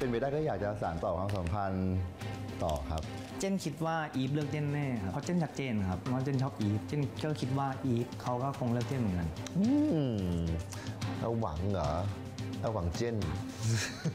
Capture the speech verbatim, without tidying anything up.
เป็นไปได้ก็อยากจะสานต่อความสัมพันธ์ต่อครับเจนคิดว่าอีฟเลือกเจนแน่ครับเพราะเจนชัดเจนครับว่าเจนชอบอีฟเจนก็คิดว่าอีฟเขาก็คงเลือกเจนเหมือนกันอืมเราหวังเหรอเราหวังเจน